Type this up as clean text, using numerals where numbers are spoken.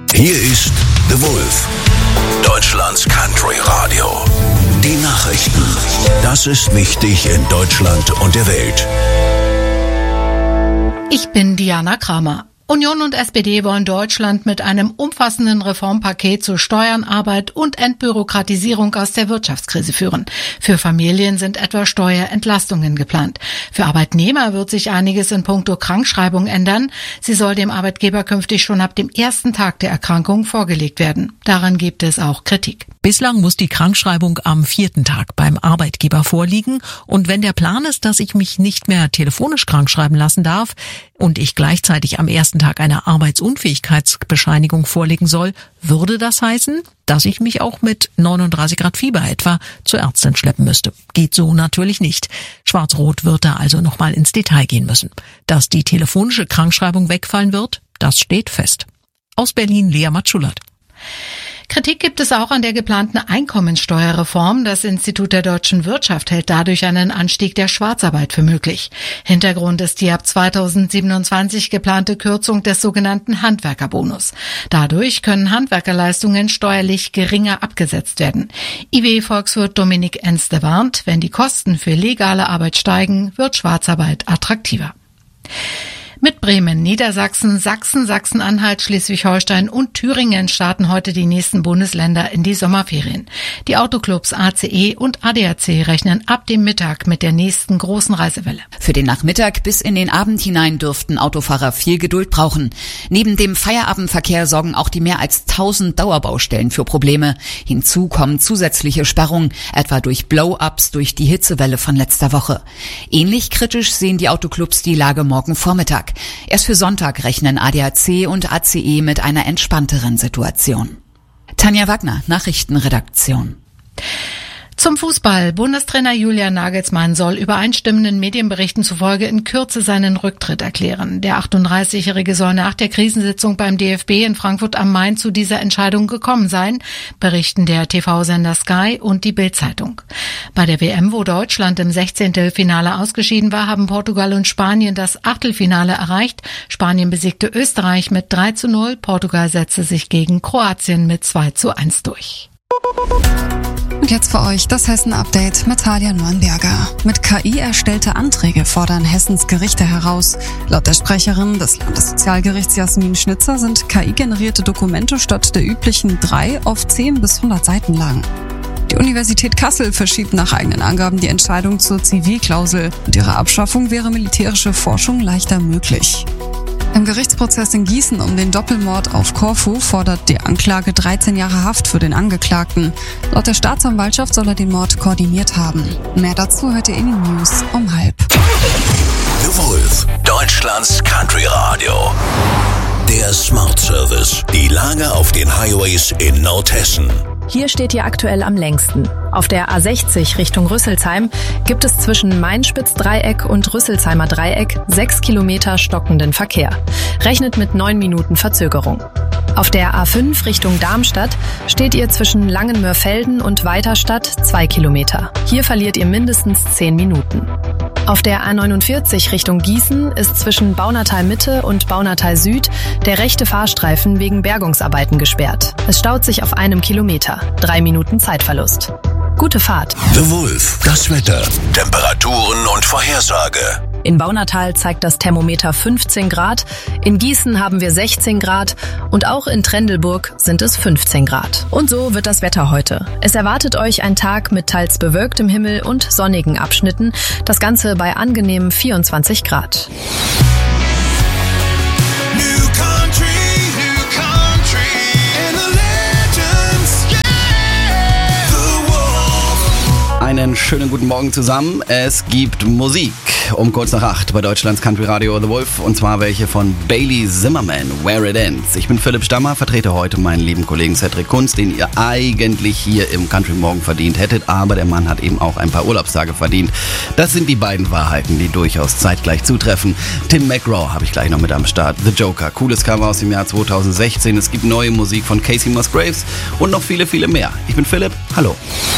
Hier ist The Wolf, Deutschlands Country Radio. Die Nachrichten. Das ist wichtig in Deutschland und der Welt. Ich bin Diana Kramer. Union und SPD wollen Deutschland mit einem umfassenden Reformpaket zu Steuern, Arbeit und Entbürokratisierung aus der Wirtschaftskrise führen. Für Familien sind etwa Steuerentlastungen geplant. Für Arbeitnehmer wird sich einiges in puncto Krankschreibung ändern. Sie soll dem Arbeitgeber künftig schon ab dem ersten Tag der Erkrankung vorgelegt werden. Daran gibt es auch Kritik. Bislang muss die Krankschreibung am 4. Tag beim Arbeitgeber vorliegen. Und wenn der Plan ist, dass ich mich nicht mehr telefonisch krankschreiben lassen darf und ich gleichzeitig am ersten Tag eine Arbeitsunfähigkeitsbescheinigung vorlegen soll, würde das heißen, dass ich mich auch mit 39 Grad Fieber etwa zur Ärztin schleppen müsste. Geht so natürlich nicht. Schwarz-Rot wird da also nochmal ins Detail gehen müssen. Dass die telefonische Krankschreibung wegfallen wird, das steht fest. Aus Berlin Lea Matschulat. Kritik gibt es auch an der geplanten Einkommensteuerreform. Das Institut der deutschen Wirtschaft hält dadurch einen Anstieg der Schwarzarbeit für möglich. Hintergrund ist die ab 2027 geplante Kürzung des sogenannten Handwerkerbonus. Dadurch können Handwerkerleistungen steuerlich geringer abgesetzt werden. IW-Volkswirt Dominik Enste warnt, wenn die Kosten für legale Arbeit steigen, wird Schwarzarbeit attraktiver. Mit Bremen, Niedersachsen, Sachsen, Sachsen-Anhalt, Schleswig-Holstein und Thüringen starten heute die nächsten Bundesländer in die Sommerferien. Die Autoclubs ACE und ADAC rechnen ab dem Mittag mit der nächsten großen Reisewelle. Für den Nachmittag bis in den Abend hinein dürften Autofahrer viel Geduld brauchen. Neben dem Feierabendverkehr sorgen auch die mehr als 1000 Dauerbaustellen für Probleme. Hinzu kommen zusätzliche Sperrungen, etwa durch Blow-ups durch die Hitzewelle von letzter Woche. Ähnlich kritisch sehen die Autoclubs die Lage morgen Vormittag. Erst für Sonntag rechnen ADAC und ACE mit einer entspannteren Situation. Tanja Wagner, Nachrichtenredaktion. Zum Fußball. Bundestrainer Julian Nagelsmann soll übereinstimmenden Medienberichten zufolge in Kürze seinen Rücktritt erklären. Der 38-Jährige soll nach der Krisensitzung beim DFB in Frankfurt am Main zu dieser Entscheidung gekommen sein, berichten der TV-Sender Sky und die Bild-Zeitung. Bei der WM, wo Deutschland im 16. Finale ausgeschieden war, haben Portugal und Spanien das Achtelfinale erreicht. Spanien besiegte Österreich mit 3:0. Portugal setzte sich gegen Kroatien mit 2:1 durch. Und jetzt für euch das Hessen-Update mit Talia Nürnberger. Mit KI erstellte Anträge fordern Hessens Gerichte heraus. Laut der Sprecherin des Landessozialgerichts Jasmin Schnitzer sind KI-generierte Dokumente statt der üblichen 3 auf 10 bis 100 Seiten lang. Die Universität Kassel verschiebt nach eigenen Angaben die Entscheidung zur Zivilklausel. Mit ihrer Abschaffung wäre militärische Forschung leichter möglich. Im Gerichtsprozess in Gießen um den Doppelmord auf Korfu fordert die Anklage 13 Jahre Haft für den Angeklagten. Laut der Staatsanwaltschaft soll er den Mord koordiniert haben. Mehr dazu hört ihr in den News um 12:30. The Wolf, Deutschlands Country Radio. Der Smart Service. Die Lage auf den Highways in Nordhessen. Hier steht ihr aktuell am längsten. Auf der A60 Richtung Rüsselsheim gibt es zwischen Mainspitz-Dreieck und Rüsselsheimer Dreieck 6 Kilometer stockenden Verkehr. Rechnet mit 9 Minuten Verzögerung. Auf der A5 Richtung Darmstadt steht ihr zwischen Langenmörfelden und Weiterstadt 2 Kilometer. Hier verliert ihr mindestens 10 Minuten. Auf der A49 Richtung Gießen ist zwischen Baunatal Mitte und Baunatal Süd der rechte Fahrstreifen wegen Bergungsarbeiten gesperrt. Es staut sich auf 1 Kilometer. 3 Minuten Zeitverlust. Gute Fahrt. The Wolf, das Wetter, Temperaturen und Vorhersage. In Baunatal zeigt das Thermometer 15 Grad, in Gießen haben wir 16 Grad und auch in Trendelburg sind es 15 Grad. Und so wird das Wetter heute. Es erwartet euch ein Tag mit teils bewölktem Himmel und sonnigen Abschnitten, das Ganze bei angenehmen 24 Grad. Einen schönen guten Morgen zusammen. Es gibt Musik um kurz nach 8 bei Deutschlands Country Radio The Wolf, und zwar welche von Bailey Zimmerman, Where It Ends. Ich bin Philipp Stammer, vertrete heute meinen lieben Kollegen Cedric Kunz, den ihr eigentlich hier im Country Morgen verdient hättet, aber der Mann hat eben auch ein paar Urlaubstage verdient. Das sind die beiden Wahrheiten, die durchaus zeitgleich zutreffen. Tim McGraw habe ich gleich noch mit am Start. The Joker, cooles Cover aus dem Jahr 2016. Es gibt neue Musik von Casey Musgraves und noch viele, viele mehr. Ich bin Philipp, hallo.